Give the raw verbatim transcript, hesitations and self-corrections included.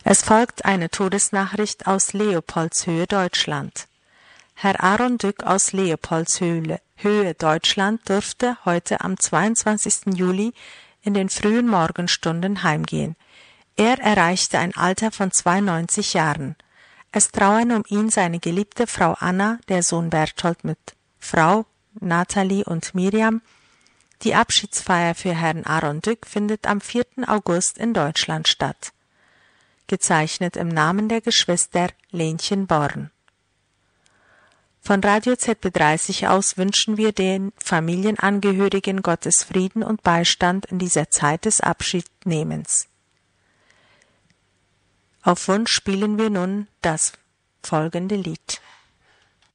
Es folgt eine Todesnachricht aus Leopoldshöhe, Deutschland. Herr Aaron Dück aus Leopoldshöhe, Höhe, Deutschland, dürfte heute am zweiundzwanzigsten Juli in den frühen Morgenstunden heimgehen. Er erreichte ein Alter von zweiundneunzig Jahren. Es trauern um ihn seine geliebte Frau Anna, der Sohn Berthold mit Frau Nathalie und Miriam. Die Abschiedsfeier für Herrn Aaron Dück findet am vierten August in Deutschland statt. Gezeichnet im Namen der Geschwister Lenchen Born. Von Radio Z B dreißig aus wünschen wir den Familienangehörigen Gottes Frieden und Beistand in dieser Zeit des Abschiednehmens. Auf Wunsch spielen wir nun das folgende Lied.